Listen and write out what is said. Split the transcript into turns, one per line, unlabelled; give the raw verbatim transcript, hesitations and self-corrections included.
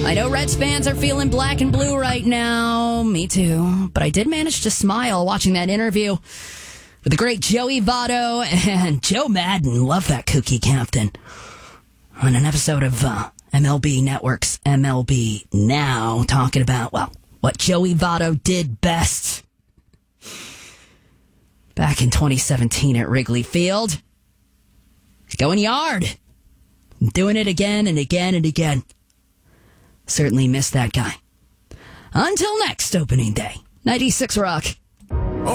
I know Reds fans are feeling black and blue right now. Me too. But I did manage to smile watching that interview with the great Joey Votto and Joe Madden. Love that kooky captain. On an episode of uh, M L B Network's M L B Now, talking about, well, what Joey Votto did best back in twenty seventeen at Wrigley Field. He's going yard. Doing it again and again and again. Certainly miss that guy. Until next opening day. ninety-six Rock.